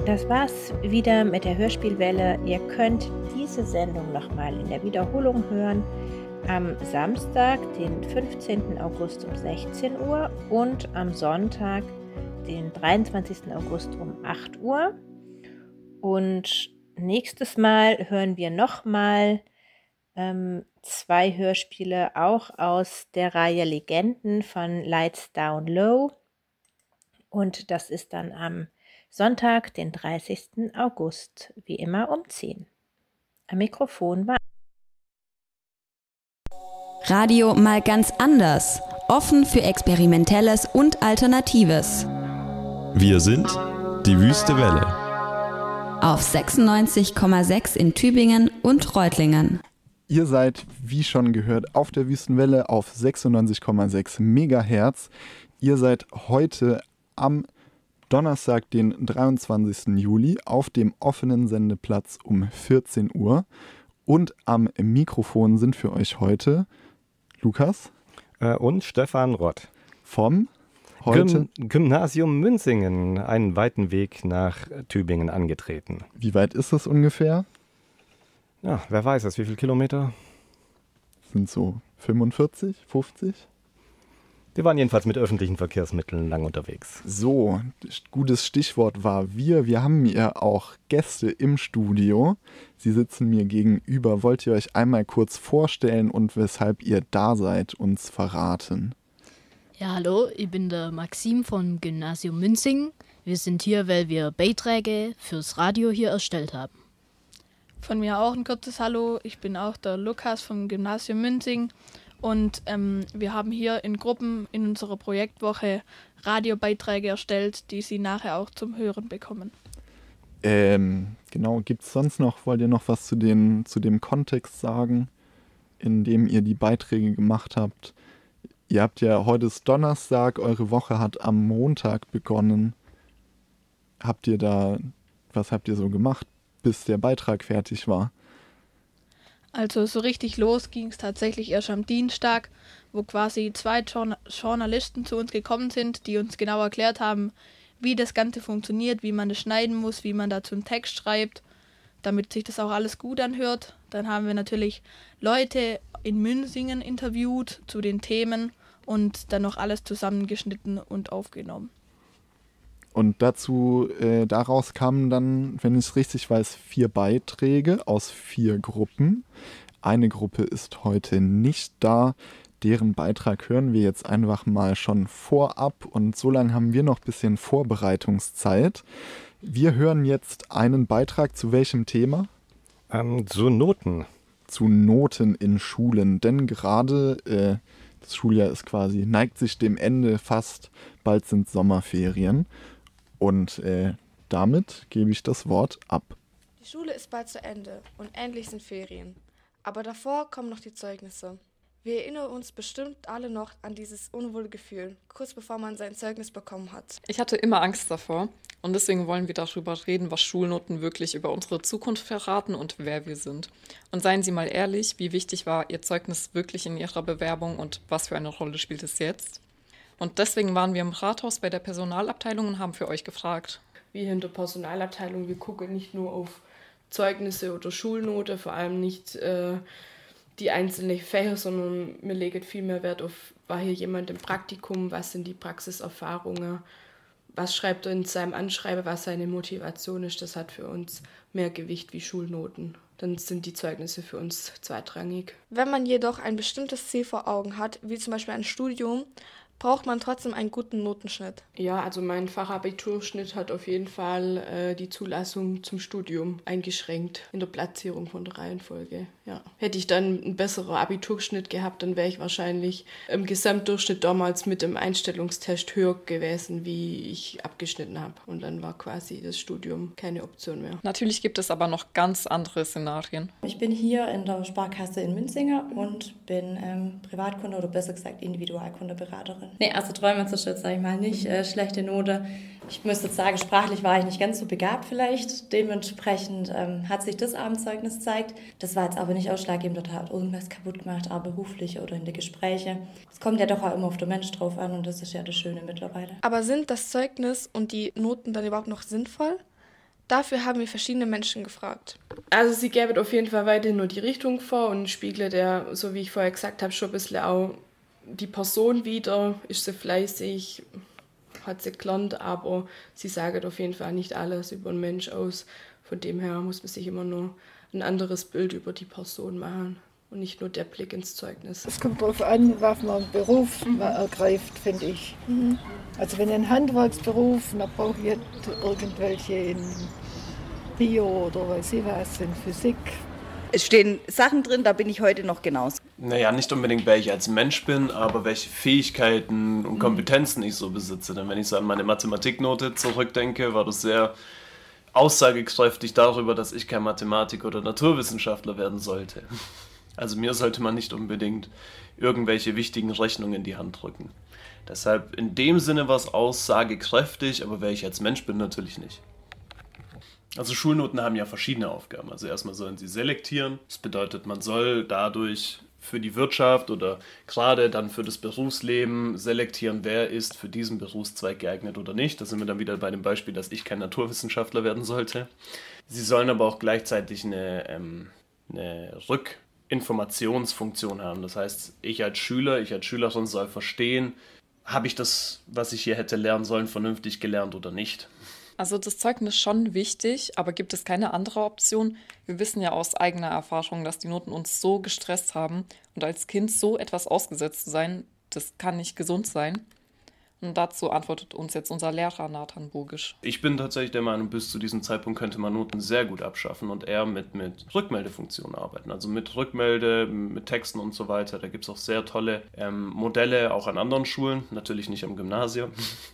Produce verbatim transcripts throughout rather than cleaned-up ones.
Das war's wieder mit der Hörspielwelle. Ihr könnt diese Sendung nochmal in der Wiederholung hören am Samstag, den fünfzehnten August um sechzehn Uhr und am Sonntag, den dreiundzwanzigsten August um acht Uhr. Und nächstes Mal hören wir nochmal ähm, zwei Hörspiele auch aus der Reihe Legenden von Lights Down Low. Und das ist dann am Sonntag, den dreißigsten August, wie immer um zehn. Am Mikrofon war Radio mal ganz anders. Offen für Experimentelles und Alternatives. Wir sind die Wüste Welle. Auf sechsundneunzig Komma sechs in Tübingen und Reutlingen. Ihr seid, wie schon gehört, auf der Wüstenwelle auf sechsundneunzig Komma sechs Megahertz. Ihr seid heute am Donnerstag, den dreiundzwanzigsten Juli, auf dem offenen Sendeplatz um vierzehn Uhr. Und am Mikrofon sind für euch heute Lukas äh, und Stefan Rott vom heute Gym- Gymnasium Münzingen, einen weiten Weg nach Tübingen angetreten. Wie weit ist das ungefähr? Ja, wer weiß es, wie viele Kilometer? Sind so fünfundvierzig, fünfzig? Wir waren jedenfalls mit öffentlichen Verkehrsmitteln lang unterwegs. So, gutes Stichwort war wir. Wir haben ja auch Gäste im Studio. Sie sitzen mir gegenüber. Wollt ihr euch einmal kurz vorstellen und weshalb ihr da seid, uns verraten? Ja, hallo, ich bin der Maxim vom Gymnasium Münzingen. Wir sind hier, weil wir Beiträge fürs Radio hier erstellt haben. Von mir auch ein kurzes Hallo. Ich bin auch der Lukas vom Gymnasium Münzingen. Und ähm, wir haben hier in Gruppen in unserer Projektwoche Radiobeiträge erstellt, die Sie nachher auch zum Hören bekommen. Ähm, genau, gibt es sonst noch, wollt ihr noch was zu, den, zu dem Kontext sagen, in dem ihr die Beiträge gemacht habt? Ihr habt ja, heute ist Donnerstag, eure Woche hat am Montag begonnen. Habt ihr da, was habt ihr so gemacht, bis der Beitrag fertig war? Also so richtig los ging es tatsächlich erst am Dienstag, wo quasi zwei Journa- Journalisten zu uns gekommen sind, die uns genau erklärt haben, wie das Ganze funktioniert, wie man das schneiden muss, wie man dazu einen Text schreibt, damit sich das auch alles gut anhört. Dann haben wir natürlich Leute in Münzingen interviewt zu den Themen und dann noch alles zusammengeschnitten und aufgenommen. Und dazu, äh, daraus kamen dann, wenn ich es richtig weiß, vier Beiträge aus vier Gruppen. Eine Gruppe ist heute nicht da. Deren Beitrag hören wir jetzt einfach mal schon vorab. Und so lange haben wir noch ein bisschen Vorbereitungszeit. Wir hören jetzt einen Beitrag zu welchem Thema? Ähm, zu Noten. Zu Noten in Schulen. Denn gerade äh, das Schuljahr ist quasi, neigt sich dem Ende fast. Bald sind Sommerferien. Und äh, damit gebe ich das Wort ab. Die Schule ist bald zu Ende und endlich sind Ferien. Aber davor kommen noch die Zeugnisse. Wir erinnern uns bestimmt alle noch an dieses unwohle Gefühl, kurz bevor man sein Zeugnis bekommen hat. Ich hatte immer Angst davor und deswegen wollen wir darüber reden, was Schulnoten wirklich über unsere Zukunft verraten und wer wir sind. Und seien Sie mal ehrlich, wie wichtig war Ihr Zeugnis wirklich in Ihrer Bewerbung und was für eine Rolle spielt es jetzt? Und deswegen waren wir im Rathaus bei der Personalabteilung und haben für euch gefragt. Wir in der Personalabteilung, wir gucken nicht nur auf Zeugnisse oder Schulnote, vor allem nicht äh, die einzelnen Fächer, sondern wir legen viel mehr Wert auf, war hier jemand im Praktikum, was sind die Praxiserfahrungen, was schreibt er in seinem Anschreiben, was seine Motivation ist. Das hat für uns mehr Gewicht wie Schulnoten. Dann sind die Zeugnisse für uns zweitrangig. Wenn man jedoch ein bestimmtes Ziel vor Augen hat, wie zum Beispiel ein Studium, braucht man trotzdem einen guten Notenschnitt. Ja, also mein Fachabiturschnitt hat auf jeden Fall äh, die Zulassung zum Studium eingeschränkt in der Platzierung von der Reihenfolge. Ja. Hätte ich dann einen besseren Abiturschnitt gehabt, dann wäre ich wahrscheinlich im Gesamtdurchschnitt damals mit dem Einstellungstest höher gewesen, wie ich abgeschnitten habe. Und dann war quasi das Studium keine Option mehr. Natürlich gibt es aber noch ganz andere Szenarien. Ich bin hier in der Sparkasse in Münzingen und bin ähm, Privatkunde oder besser gesagt Individualkundeberaterin. Nee, also Träume zu schützen, sage ich mal nicht. Äh, schlechte Note. Ich müsste jetzt sagen, sprachlich war ich nicht ganz so begabt vielleicht. Dementsprechend ähm, hat sich das Abendzeugnis gezeigt. Das war jetzt aber nicht ausschlaggebend, dort hat irgendwas kaputt gemacht, aber beruflich oder in den Gesprächen. Es kommt ja doch auch immer auf den Mensch drauf an und das ist ja das Schöne mittlerweile. Aber sind das Zeugnis und die Noten dann überhaupt noch sinnvoll? Dafür haben wir verschiedene Menschen gefragt. Also sie gäbe auf jeden Fall weiterhin nur die Richtung vor und spiegelt ja, so wie ich vorher gesagt habe, schon ein bisschen auch die Person wieder. Ist sie fleißig, hat sie gelernt, aber sie sagt auf jeden Fall nicht alles über einen Mensch aus. Von dem her muss man sich immer nur ein anderes Bild über die Person machen und nicht nur der Blick ins Zeugnis. Es kommt darauf an, was man einen Beruf mhm. ergreift, finde ich. Mhm. Also wenn ein Handwerksberuf, dann brauche ich irgendwelche in Bio oder weiß ich was, in Physik. Es stehen Sachen drin, da bin ich heute noch genauso. Naja, nicht unbedingt, wer ich als Mensch bin, aber welche Fähigkeiten und Kompetenzen ich so besitze. Denn wenn ich so an meine Mathematiknote zurückdenke, war das sehr aussagekräftig darüber, dass ich kein Mathematiker oder Naturwissenschaftler werden sollte. Also mir sollte man nicht unbedingt irgendwelche wichtigen Rechnungen in die Hand drücken. Deshalb in dem Sinne war es aussagekräftig, aber wer ich als Mensch bin, natürlich nicht. Also Schulnoten haben ja verschiedene Aufgaben. Also erstmal sollen sie selektieren. Das bedeutet, man soll dadurch für die Wirtschaft oder gerade dann für das Berufsleben selektieren, wer ist für diesen Berufszweig geeignet oder nicht. Da sind wir dann wieder bei dem Beispiel, dass ich kein Naturwissenschaftler werden sollte. Sie sollen aber auch gleichzeitig eine, ähm, eine Rückinformationsfunktion haben. Das heißt, ich als Schüler, ich als Schülerin soll verstehen, habe ich das, was ich hier hätte lernen sollen, vernünftig gelernt oder nicht. Also das Zeugnis ist schon wichtig, aber gibt es keine andere Option? Wir wissen ja aus eigener Erfahrung, dass die Noten uns so gestresst haben und als Kind so etwas ausgesetzt zu sein, das kann nicht gesund sein. Und dazu antwortet uns jetzt unser Lehrer Nathan Bogisch. Ich bin tatsächlich der Meinung, bis zu diesem Zeitpunkt könnte man Noten sehr gut abschaffen und eher mit, mit Rückmeldefunktionen arbeiten. Also mit Rückmelde, mit Texten und so weiter. Da gibt es auch sehr tolle ähm, Modelle, auch an anderen Schulen. Natürlich nicht am Gymnasium,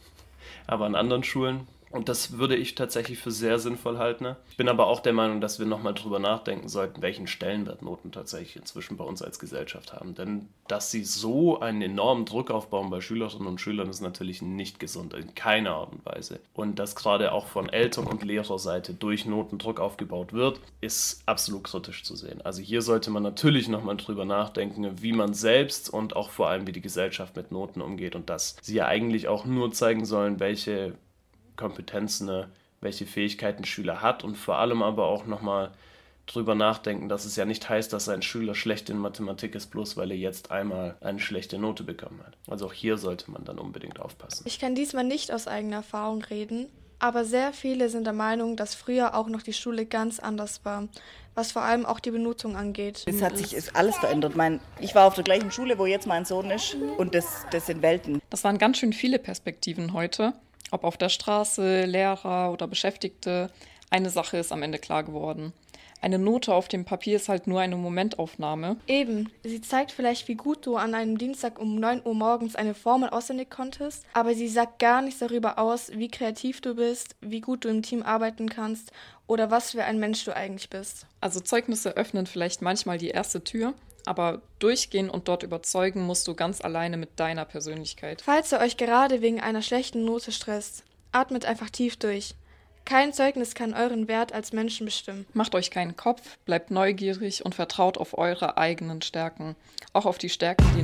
aber an anderen Schulen. Und das würde ich tatsächlich für sehr sinnvoll halten. Ich bin aber auch der Meinung, dass wir nochmal drüber nachdenken sollten, welchen Stellenwert Noten tatsächlich inzwischen bei uns als Gesellschaft haben. Denn dass sie so einen enormen Druck aufbauen bei Schülerinnen und Schülern, ist natürlich nicht gesund, in keiner Art und Weise. Und dass gerade auch von Eltern- und Lehrerseite durch Noten Druck aufgebaut wird, ist absolut kritisch zu sehen. Also hier sollte man natürlich nochmal drüber nachdenken, wie man selbst und auch vor allem wie die Gesellschaft mit Noten umgeht und dass sie ja eigentlich auch nur zeigen sollen, welche Kompetenzen, welche Fähigkeiten ein Schüler hat und vor allem aber auch nochmal drüber nachdenken, dass es ja nicht heißt, dass ein Schüler schlecht in Mathematik ist, bloß weil er jetzt einmal eine schlechte Note bekommen hat. Also auch hier sollte man dann unbedingt aufpassen. Ich kann diesmal nicht aus eigener Erfahrung reden, aber sehr viele sind der Meinung, dass früher auch noch die Schule ganz anders war, was vor allem auch die Benotung angeht. Es hat sich ist alles verändert. Mein, ich war auf der gleichen Schule, wo jetzt mein Sohn ist und das, das sind Welten. Das waren ganz schön viele Perspektiven heute. Ob auf der Straße, Lehrer oder Beschäftigte, eine Sache ist am Ende klar geworden. Eine Note auf dem Papier ist halt nur eine Momentaufnahme. Eben, sie zeigt vielleicht, wie gut du an einem Dienstag um neun Uhr morgens eine Formel auswendig konntest, aber sie sagt gar nichts darüber aus, wie kreativ du bist, wie gut du im Team arbeiten kannst oder was für ein Mensch du eigentlich bist. Also Zeugnisse öffnen vielleicht manchmal die erste Tür, aber durchgehen und dort überzeugen musst du ganz alleine mit deiner Persönlichkeit. Falls ihr euch gerade wegen einer schlechten Note stresst, atmet einfach tief durch. Kein Zeugnis kann euren Wert als Menschen bestimmen. Macht euch keinen Kopf, bleibt neugierig und vertraut auf eure eigenen Stärken. Auch auf die Stärken, die